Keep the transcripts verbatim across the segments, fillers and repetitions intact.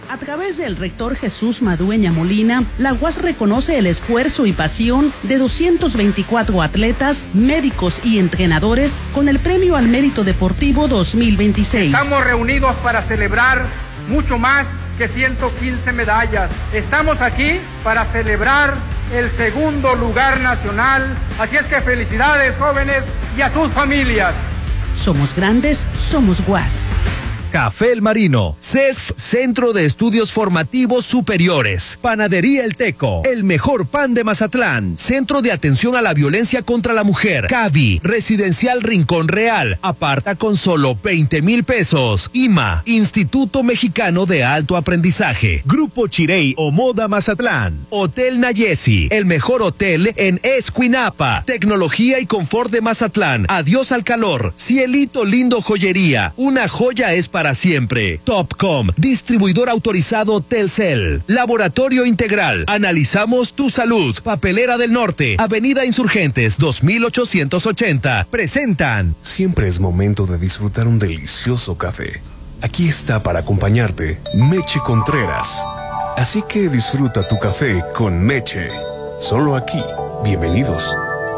A través del rector Jesús Madueña Molina, la U A S reconoce el esfuerzo y pasión de doscientos veinticuatro atletas, médicos y entrenadores con el Premio al Mérito Deportivo dos mil veintiséis. Estamos reunidos para celebrar mucho más que ciento quince medallas. Estamos aquí para celebrar el segundo lugar nacional. Así es que felicidades, jóvenes, y a sus familias. Somos grandes, somos U A S. Café El Marino, C E S F, Centro de Estudios Formativos Superiores, Panadería El Teco, el mejor pan de Mazatlán, Centro de Atención a la Violencia contra la Mujer, Cavi, Residencial Rincón Real, aparta con solo veinte mil pesos, I M A, Instituto Mexicano de Alto Aprendizaje, Grupo Chirey o Moda Mazatlán, Hotel Nayesi, el mejor hotel en Escuinapa, Tecnología y Confort de Mazatlán, Adiós al Calor, Cielito Lindo Joyería, una joya es para para siempre. Topcom, distribuidor autorizado Telcel. Laboratorio Integral. Analizamos tu salud. Papelera del Norte. Avenida Insurgentes dos mil ochocientos ochenta. Presentan. Siempre es momento de disfrutar un delicioso café. Aquí está para acompañarte Meche Contreras. Así que disfruta tu café con Meche. Solo aquí. Bienvenidos.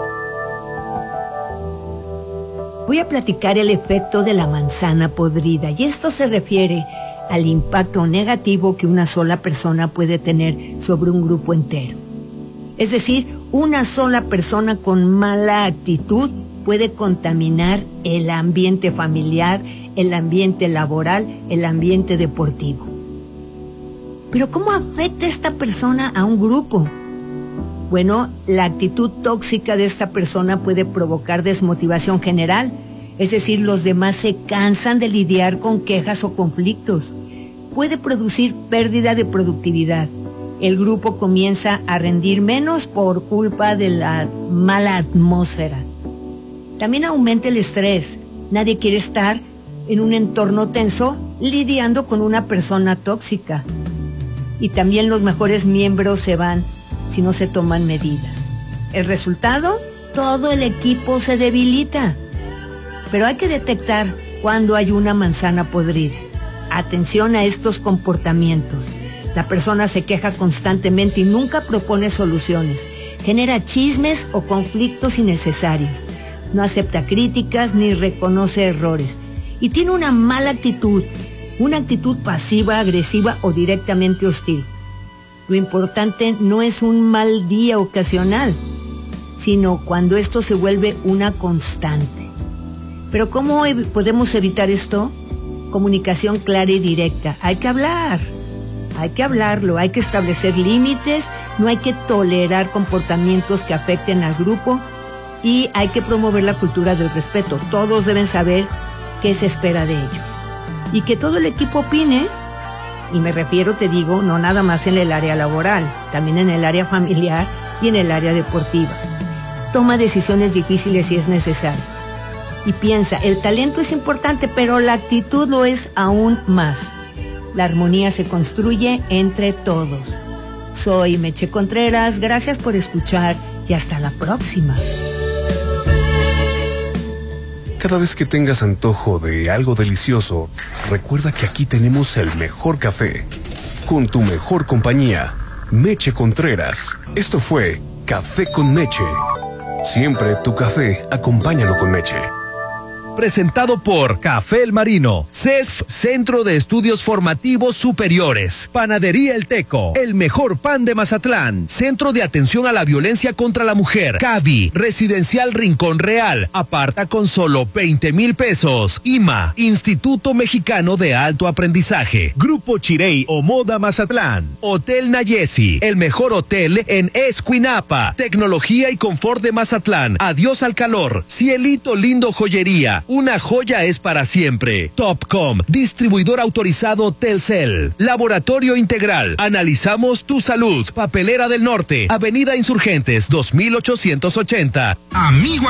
Voy a platicar el efecto de la manzana podrida, y esto se refiere al impacto negativo que una sola persona puede tener sobre un grupo entero. Es decir, una sola persona con mala actitud puede contaminar el ambiente familiar, el ambiente laboral, el ambiente deportivo. Pero ¿cómo afecta esta persona a un grupo? Bueno, la actitud tóxica de esta persona puede provocar desmotivación general, es decir, los demás se cansan de lidiar con quejas o conflictos. Puede producir pérdida de productividad. El grupo comienza a rendir menos por culpa de la mala atmósfera. También aumenta el estrés. Nadie quiere estar en un entorno tenso lidiando con una persona tóxica. Y también los mejores miembros se van si no se toman medidas. El resultado, todo el equipo se debilita. Pero hay que detectar cuando hay una manzana podrida. Atención a estos comportamientos. La persona se queja constantemente y nunca propone soluciones. Genera chismes o conflictos innecesarios. No acepta críticas ni reconoce errores. Y tiene una mala actitud, una actitud pasiva, agresiva o directamente hostil. Lo importante no es un mal día ocasional, sino cuando esto se vuelve una constante. Pero ¿cómo ev- podemos evitar esto? Comunicación clara y directa. Hay que hablar, hay que hablarlo, hay que establecer límites, no hay que tolerar comportamientos que afecten al grupo y hay que promover la cultura del respeto. Todos deben saber qué se espera de ellos. Y que todo el equipo opine. Y me refiero, te digo, no nada más en el área laboral, también en el área familiar y en el área deportiva. Toma decisiones difíciles si es necesario. Y piensa, el talento es importante, pero la actitud lo es aún más. La armonía se construye entre todos. Soy Meche Contreras, gracias por escuchar y hasta la próxima. Cada vez que tengas antojo de algo delicioso, recuerda que aquí tenemos el mejor café. Con tu mejor compañía, Meche Contreras. Esto fue Café con Meche. Siempre tu café, acompáñalo con Meche. Presentado por Café El Marino, C E S F, Centro de Estudios Formativos Superiores, Panadería El Teco, el mejor pan de Mazatlán, Centro de Atención a la Violencia contra la Mujer, Cavi, Residencial Rincón Real, aparta con solo veinte mil pesos, I M A, Instituto Mexicano de Alto Aprendizaje, Grupo Chirey o Moda Mazatlán, Hotel Nayesi, el mejor hotel en Escuinapa, Tecnología y Confort de Mazatlán, Adiós al Calor, Cielito Lindo Joyería, una joya es para siempre. Topcom, distribuidor autorizado Telcel. Laboratorio Integral. Analizamos tu salud. Papelera del Norte. Avenida Insurgentes dos mil ochocientos ochenta. Amigo